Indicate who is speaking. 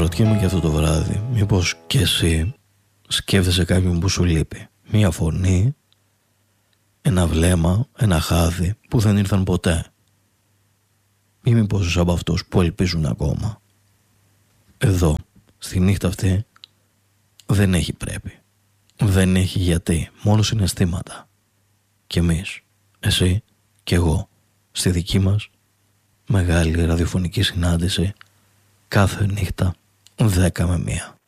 Speaker 1: Αναρωτιέμαι και αυτό το βράδυ, μήπως και εσύ σκέφτεσαι κάποιον που σου λείπει. Μία φωνή, ένα βλέμμα, ένα χάδι που δεν ήρθαν ποτέ. Ή μήπως είσαι από αυτούς που ελπίζουν ακόμα. Εδώ, στη νύχτα αυτή, δεν έχει πρέπει. Δεν έχει γιατί, μόνο συναισθήματα. Κι εμείς, εσύ και εγώ, στη δική μας μεγάλη ραδιοφωνική συνάντηση κάθε νύχτα 10 με 1.